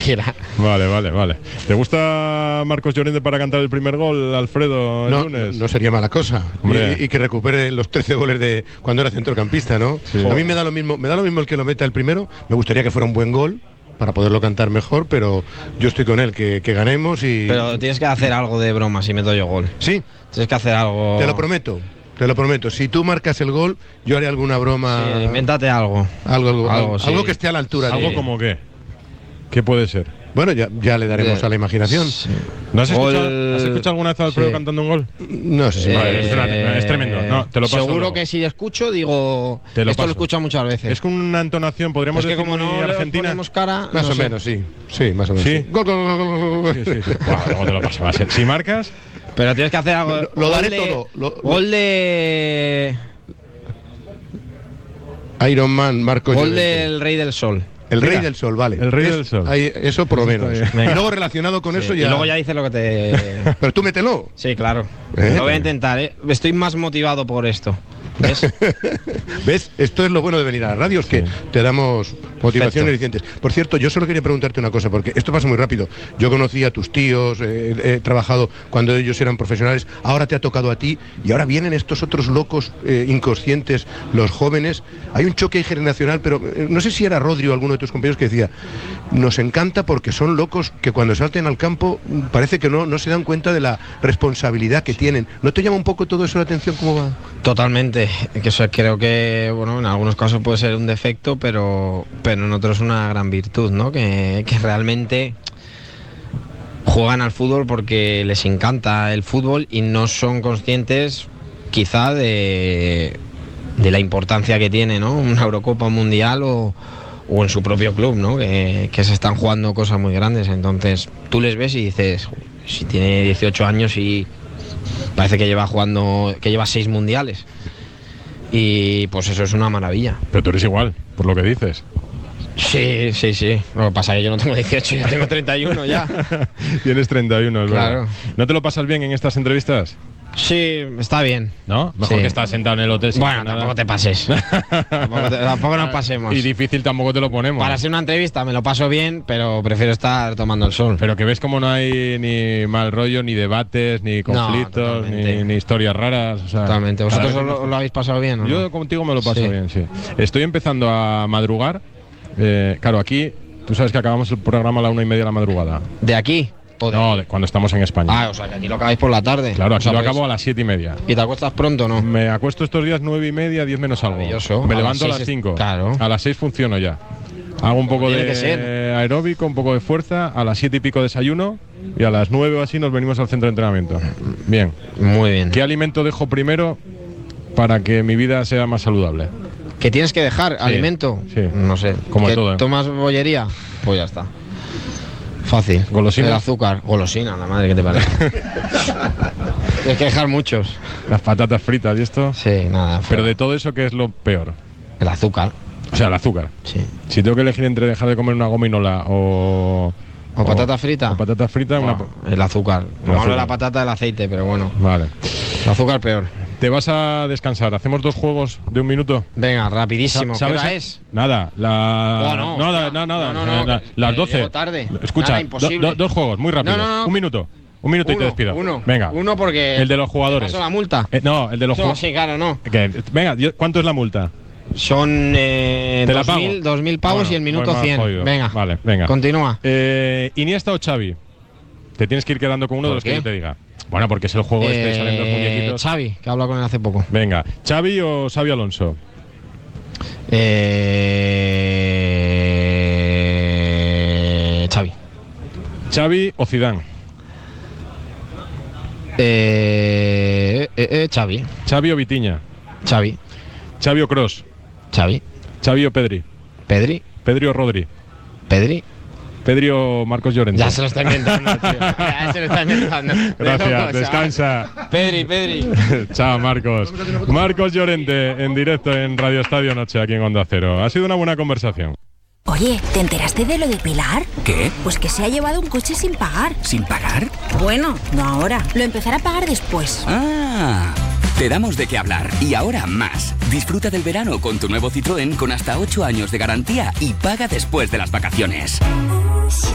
quiera. Vale. ¿Te gusta Marcos Llorente para cantar el primer gol, Alfredo, el lunes? No sería mala cosa. Y que recupere los 13 goles de cuando era centrocampista, ¿no? Sí. A mí me da lo mismo el que lo meta el primero. Me gustaría que fuera un buen gol para poderlo cantar mejor, pero yo estoy con él, que ganemos y... Pero tienes que hacer algo de broma si meto yo gol. Sí. Tienes que hacer algo... Te lo prometo. Si tú marcas el gol, yo haré alguna broma. Sí, invéntate algo. Algo que esté a la altura. ¿Algo de... como qué? ¿Qué puede ser? Bueno, ya le daremos a la imaginación. Sí. ¿No has escuchado alguna vez a Alfredo cantando un gol? No sé. Es tremendo. No, te lo paso seguro luego. Que si escucho, digo, Te lo esto paso. lo he escuchado muchas veces. Es con una entonación, podríamos Es que decir, como no muy le argentina. ponemos cara, Más no o sé. menos, sí. Sí, más o menos. ¿Sí? Gol. Sí. Buah, luego te lo paso. Va a ser. Si marcas, Pero tienes que hacer algo. Lo daré gol todo. Gol de. Iron Man, Marcos Gol Llorente. del Rey del Sol. El Rey del Sol, vale. El Rey del Sol. Eso por lo menos. Está bien. Y luego relacionado con eso Y ya... luego ya dices lo que te. Pero tú mételo. Sí, claro. Lo voy a intentar, ¿eh? Estoy más motivado por esto. ¿Ves? ¿Ves? Esto es lo bueno de venir a la radio, es que te damos motivación y alicientes. Por cierto, yo solo quería preguntarte una cosa, porque esto pasa muy rápido. Yo conocí a tus tíos, he trabajado cuando ellos eran profesionales, ahora te ha tocado a ti, y ahora vienen estos otros locos inconscientes, los jóvenes. Hay un choque generacional, pero no sé si era Rodri o alguno de tus compañeros que decía, nos encanta porque son locos que cuando salten al campo parece que no se dan cuenta de la responsabilidad que tienen. ¿No te llama un poco todo eso la atención? ¿Cómo va? Totalmente. Que eso creo que, bueno, en algunos casos puede ser un defecto, pero en otros es una gran virtud, ¿no? Que realmente juegan al fútbol porque les encanta el fútbol y no son conscientes, quizá, de la importancia que tiene, ¿no? Una Eurocopa, un Mundial o en su propio club, ¿no? Que se están jugando cosas muy grandes. Entonces, tú les ves y dices, si tiene 18 años y parece que lleva 6 mundiales. Y pues eso es una maravilla. pero tú eres igual, por lo que dices. Sí. Lo que pasa es que yo no tengo 18, yo tengo 31 ya. Tienes 31, es Claro. verdad. ¿No te lo pasas bien en estas entrevistas? Sí, está bien. ¿No? Mejor Sí. que estar sentado en el hotel sin Bueno, hacer nada. tampoco te pases. tampoco nos pasemos. Y difícil tampoco te lo ponemos. Para ser una entrevista me lo paso bien, pero prefiero estar tomando el sol. Pero que ves como no hay ni mal rollo, ni debates, ni conflictos, totalmente. ni historias raras. O sea, Totalmente. ¿Vosotros cada vez- lo habéis pasado bien o no? Yo contigo me lo paso Sí. bien, sí. Estoy empezando a madrugar. Claro, aquí, tú sabes que acabamos el programa a la 1:30 de la madrugada. ¿De aquí? ¿O de- No, cuando estamos en España. Ah, o sea, que aquí lo acabáis por la tarde. Claro, aquí O sea, lo pues- acabo a las 7:30. ¿Y te acuestas pronto o no? Me acuesto estos días 9:30, 10 menos algo. Maravilloso. Me A levanto a las las 6 5. claro. A las 6 funciono ya. Hago un poco Tiene de que ser. aeróbico, un poco de fuerza. A las 7 y pico desayuno. Y a las 9 o así nos venimos al centro de entrenamiento. Bien. Muy bien. ¿Qué alimento dejo primero para que mi vida sea más saludable? ¿Qué tienes que dejar? ¿Alimento? sí. No sé. Como ¿Que todo, ¿eh? ¿Tomas bollería? Pues ya está. Fácil. ¿Golosinas? El azúcar. Golosina, la madre que te parece. Tienes que dejar muchos. Las patatas fritas y esto. Sí, nada. Pero fuera. de todo eso, ¿qué es lo peor? El azúcar. O sea, el azúcar. Sí. Si tengo que elegir entre dejar de comer una gominola ¿O patata frita? O patata frita, una... El azúcar. No azúcar. hablo de la patata, el aceite, pero bueno. Vale. El azúcar peor. Te vas a descansar. ¿Hacemos 2 juegos de 1 minuto? Venga, rapidísimo. ¿Qué ¿Sabes? hora es? Nada, No, nada. Las 12. llego tarde. Escucha, Nada, imposible. 2 juegos, muy rápido. No. 1 minuto. 1 minuto y te despido. Venga. Uno porque... El de los jugadores. ¿Paso la multa? No, el de los No, jugadores. sí, claro, no. Venga, ¿cuánto es la multa? Son la pago. 2.000 pavos Bueno, y el minuto voy más 100. jodido. Venga, Vale, venga. continúa. Iniesta o Xavi. Te tienes que ir quedando con uno de ¿Por los qué? que yo te diga. Bueno, porque es el juego este, salen 2 muñequitos. Xavi, que he hablado con él hace poco. Venga, ¿Xavi o Xavi Alonso? Xavi. ¿Xavi o Zidane? Xavi. ¿Xavi o Vitinha? Xavi. ¿Xavi o Kroos? Xavi. ¿Xavi o Pedri? Pedri. ¿Pedri o Rodri? Pedri. ¿Pedri o Marcos Llorente? Ya se lo está inventando, tío. Ya se lo está inventando. Gracias, De loco, descansa. chaval. Pedri. Chao, Marcos. Marcos Llorente, en directo en Radio Estadio Noche, aquí en Onda Cero. Ha sido una buena conversación. Oye, ¿te enteraste de lo de Pilar? ¿Qué? Pues que se ha llevado un coche sin pagar. ¿Sin pagar? Bueno, no ahora. Lo empezará a pagar después. Ah, te damos de qué hablar y ahora más. Disfruta del verano con tu nuevo Citroën con hasta 8 años de garantía y paga después de las vacaciones.